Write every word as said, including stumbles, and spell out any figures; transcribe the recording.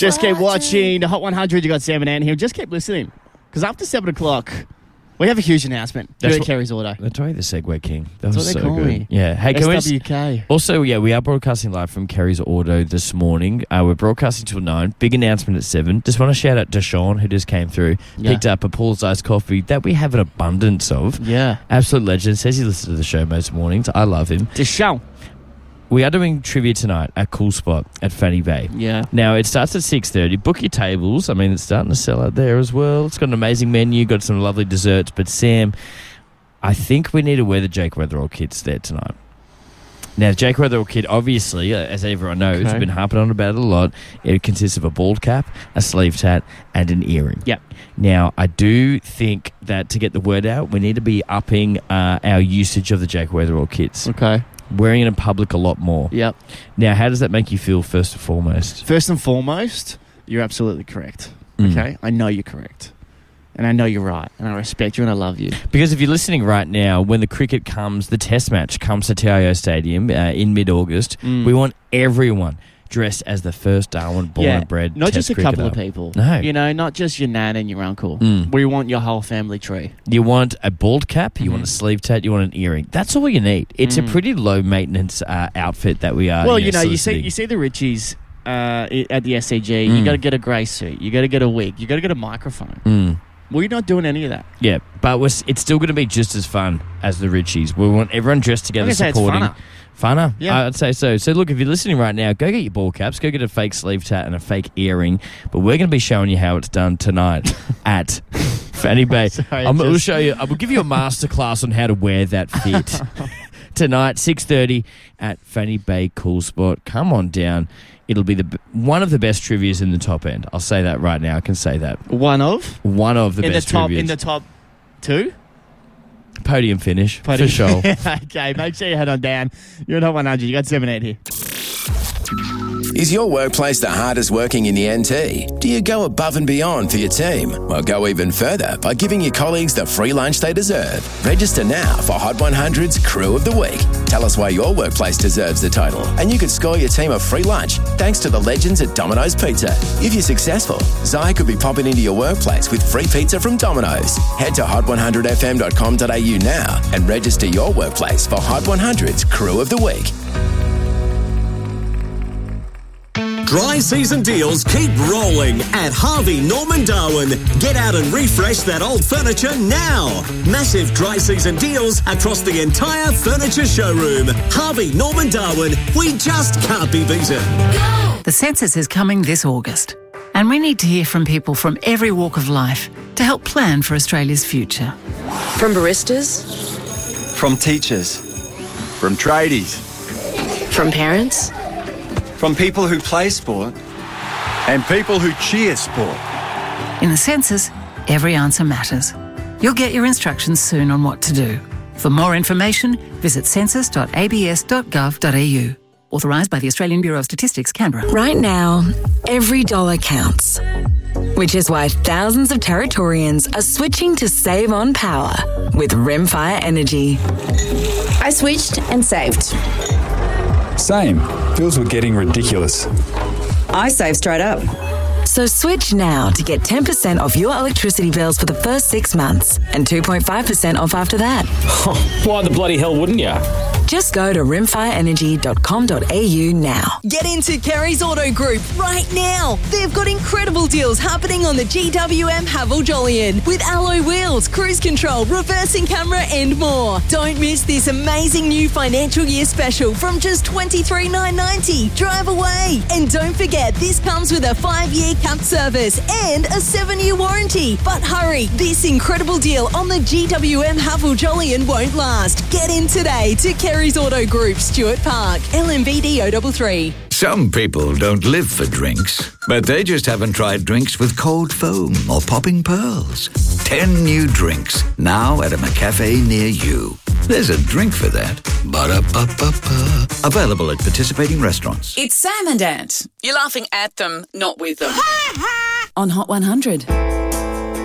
Just keep watching the Hot one hundred. You got Sam and Ann here. Just keep listening, because after seven o'clock, we have a huge announcement. That's Here what- at Kerry's Auto. That's right, the Segway King. That That's was what they so call good. me. Yeah. Hey, can we S W K. also, yeah, we are broadcasting live from Kerry's Auto this morning. Uh, we're broadcasting till nine. Big announcement at seven. Just want to shout out to Sean, who just came through, Yeah. picked up a Paul's Iced Coffee that we have an abundance of. Yeah. Absolute legend. Says he listens to the show most mornings. I love him. Deshaun. We are doing trivia tonight at Cool Spot at Fanny Bay. Yeah. Now, it starts at six thirty. Book your tables. I mean, it's starting to sell out there as well. It's got an amazing menu, got some lovely desserts. But, Sam, I think we need to wear the Jake Weatherall kits there tonight. Now, the Jake Weatherall kit, obviously, uh, as everyone knows, Okay. I've been harping on about it a lot. It consists of a bald cap, a sleeve tat, and an earring. Yep. Now, I do think that to get the word out, we need to be upping uh, our usage of the Jake Weatherall kits. Okay. Wearing it in public a lot more. Yep. Now, how does that make you feel, first and foremost? First and foremost, you're absolutely correct. Mm. Okay? I know you're correct. And I know you're right. And I respect you and I love you. Because if you're listening right now, when the cricket comes, the test match comes to T I O Stadium uh, in mid-August, Mm. we want everyone dressed as the first Darwin born Yeah, and bred not test just a couple of cricketer. people. No. You know, not just your nan and your uncle. Mm. We want your whole family tree. You want a bald cap, you Mhm. want a sleeve tat, you want an earring. That's all you need. It's Mm. a pretty low-maintenance uh, outfit that we are well, you know, you see soliciting. you see the Richies uh, i- at the S C G. Mm. You got to get a grey suit. You got to get a wig. You got to get a microphone. Mm. Well, you're not doing any of that. Yeah, but we're, s- it's still going to be just as fun as the Richies. We want everyone dressed together, I'm gonna say it's supporting. funner. Funner? Yeah. I'd say so. So, look, if you're listening right now, go get your ball caps, go get a fake sleeve tat and a fake earring. But we're going to be showing you how it's done tonight at Fanny Bay. Sorry, I'm going to just- show you, I will give you a masterclass on how to wear that fit. Tonight, six thirty at Fanny Bay Cool Spot. Come on down. It'll be the b- one of the best trivias in the top end. I'll say that right now. I can say that. One of One of the in best the top trivias. in the top two. Podium finish, Podium- for sure. Okay, make sure you head on down. You're at Hot one hundred. You got seven eight here. Is your workplace the hardest working in the N T? Do you go above and beyond for your team? Well, go even further by giving your colleagues the free lunch they deserve. Register now for Hot one hundred's Crew of the Week. Tell us why your workplace deserves the title, and you could score your team a free lunch thanks to the legends at Domino's Pizza. If you're successful, Zai could be popping into your workplace with free pizza from Domino's. Head to hot one hundred f m dot com dot a u now and register your workplace for Hot one hundred's Crew of the Week. Dry season deals keep rolling at Harvey Norman Darwin. Get out and refresh that old furniture now. Massive dry season deals across the entire furniture showroom. Harvey Norman Darwin, we just can't be beaten. The census is coming this August, and we need to hear from people from every walk of life to help plan for Australia's future. From baristas, From teachers, from tradies, from parents, from people who play sport, and people who cheer sport. In the census, every answer matters. You'll get your instructions soon on what to do. For more information, visit census dot a b s dot gov dot a u. Authorised by the Australian Bureau of Statistics, Canberra. Right now, every dollar counts. Which is why thousands of Territorians are switching to save on power with Rimfire Energy. I switched and saved. Same. Bills were getting ridiculous. I saved straight up. So switch now to get ten percent off your electricity bills for the first six months and two point five percent off after that. Why the bloody hell wouldn't you? Just go to rimfire energy dot com dot a u now. Get into Kerry's Auto Group right now. They've got incredible deals happening on the G W M Haval Jolyon with alloy wheels, cruise control, reversing camera and more. Don't miss this amazing new financial year special from just twenty-three thousand nine hundred ninety dollars. Drive away. And don't forget, this comes with a five-year capped service and a seven-year warranty. But hurry, this incredible deal on the G W M Haval Jolyon won't last. Get in today to Kerry's Auto Group, Stuart Park, L M V D O three three. Some people don't live for drinks, but they just haven't tried drinks with cold foam or popping pearls. Ten new drinks, now at a McCafe near you. There's a drink for that. Ba-da-ba-ba-ba. Available at participating restaurants. It's Sam and Ant. You're laughing at them, not with them. On Hot one hundred.